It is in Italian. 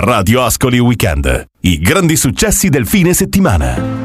Radio Ascoli Weekend. I grandi successi del fine settimana.